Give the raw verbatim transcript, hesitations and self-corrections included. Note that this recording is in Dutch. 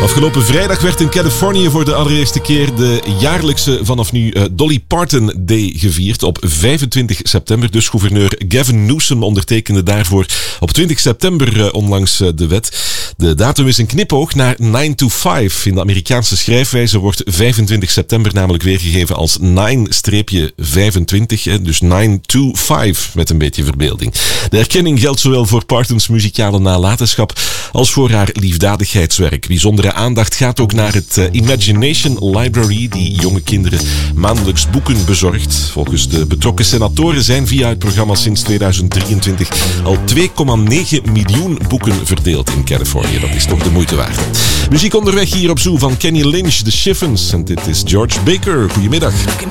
Afgelopen vrijdag werd in Californië voor de allereerste keer de jaarlijkse vanaf nu uh, Dolly Parton Day gevierd. Op vijfentwintig september. Dus gouverneur Gavin Newsom ondertekende daarvoor op twintig september uh, onlangs uh, de wet. De datum is een knipoog naar nine to five. In de Amerikaanse schrijfwijze wordt vijfentwintig september namelijk weergegeven als nine vijfentwintig. Hè, dus nine to five met een beetje verbeelding. De erkenning geldt zowel voor Partons muzikale nalatenschap als voor haar liefdadigheidswerk. Bijzondere aandacht gaat ook naar het uh, Imagination Library, die jonge kinderen maandelijks boeken bezorgt. Volgens de betrokken senatoren zijn via het programma sinds tweeduizend drieëntwintig al twee komma negen miljoen boeken verdeeld in Californië. Dat is toch de moeite waard. Muziek onderweg hier op Zoo van Kenny Lynch, The Chiffons. En dit is George Baker. Goedemiddag.